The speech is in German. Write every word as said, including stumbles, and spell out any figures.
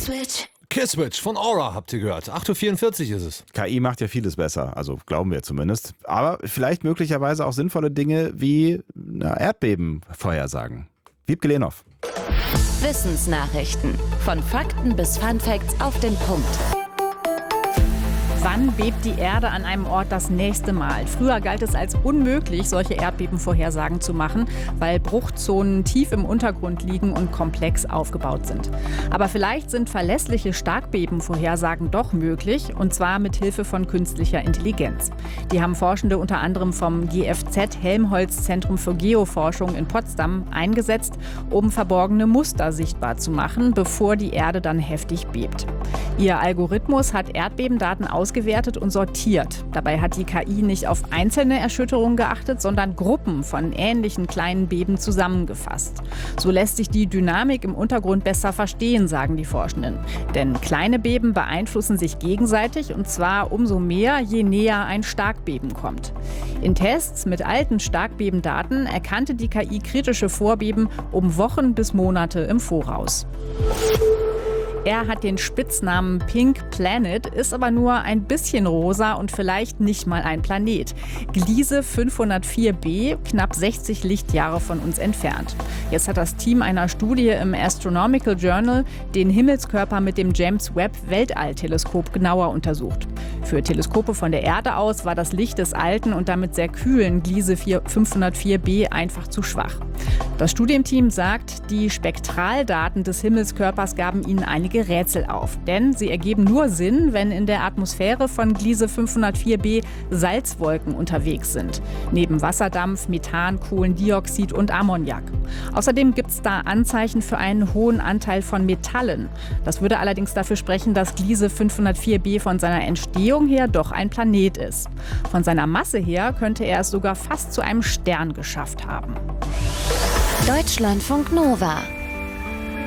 Killswitch. Killswitch von Aura habt ihr gehört. acht Uhr vierundvierzig ist es. K I macht ja vieles besser, also glauben wir zumindest. Aber vielleicht möglicherweise auch sinnvolle Dinge wie na, Erdbebenvorhersagen. Wiebke Lehnhoff. Wissensnachrichten. Von Fakten bis Funfacts auf den Punkt. Wann bebt die Erde an einem Ort das nächste Mal? Früher galt es als unmöglich, solche Erdbebenvorhersagen zu machen, weil Bruchzonen tief im Untergrund liegen und komplex aufgebaut sind. Aber vielleicht sind verlässliche Starkbebenvorhersagen doch möglich, und zwar mit Hilfe von künstlicher Intelligenz. Die haben Forschende unter anderem vom G F Z Helmholtz Zentrum für Geoforschung in Potsdam eingesetzt, um verborgene Muster sichtbar zu machen, bevor die Erde dann heftig bebt. Ihr Algorithmus hat Erdbebendaten ausgewertet und sortiert. Dabei hat die K I nicht auf einzelne Erschütterungen geachtet, sondern Gruppen von ähnlichen kleinen Beben zusammengefasst. So lässt sich die Dynamik im Untergrund besser verstehen, sagen die Forschenden. Denn kleine Beben beeinflussen sich gegenseitig, und zwar umso mehr, je näher ein Starkbeben kommt. In Tests mit alten Starkbebendaten erkannte die K I kritische Vorbeben um Wochen bis Monate im Voraus. Er hat den Spitznamen Pink Planet, ist aber nur ein bisschen rosa und vielleicht nicht mal ein Planet. Gliese fünfhundertvier b, knapp sechzig Lichtjahre von uns entfernt. Jetzt hat das Team einer Studie im Astronomical Journal den Himmelskörper mit dem James Webb Weltallteleskop genauer untersucht. Für Teleskope von der Erde aus war das Licht des alten und damit sehr kühlen Gliese fünfhundertvier b einfach zu schwach. Das Studienteam sagt, die Spektraldaten des Himmelskörpers gaben ihnen einige Rätsel auf. Denn sie ergeben nur Sinn, wenn in der Atmosphäre von Gliese fünfhundertvier b Salzwolken unterwegs sind. Neben Wasserdampf, Methan, Kohlendioxid und Ammoniak. Außerdem gibt es da Anzeichen für einen hohen Anteil von Metallen. Das würde allerdings dafür sprechen, dass Gliese fünfhundertvier b von seiner Entstehung her doch ein Planet ist. Von seiner Masse her könnte er es sogar fast zu einem Stern geschafft haben. Deutschlandfunk Nova.